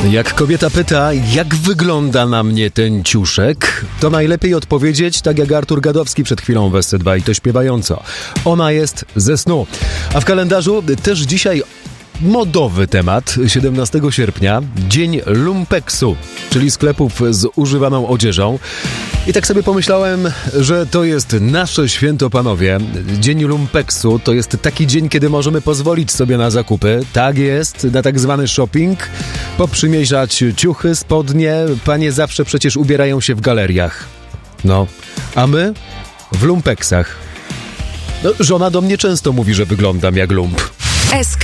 Jak kobieta pyta, jak wygląda na mnie ten ciuszek, to najlepiej odpowiedzieć tak jak Artur Gadowski przed chwilą w SC2 i to śpiewająco. Ona jest ze snu. A w kalendarzu też dzisiaj modowy temat. 17 sierpnia, Dzień Lumpeksu, czyli sklepów z używaną odzieżą. I tak sobie pomyślałem, że to jest nasze święto, panowie. Dzień Lumpeksu to jest taki dzień, kiedy możemy pozwolić sobie na zakupy. Tak jest, na tak zwany shopping. Poprzymierzać ciuchy, spodnie. Panie zawsze przecież ubierają się w galeriach. No, a my w lumpeksach. No, żona do mnie często mówi, że wyglądam jak lump.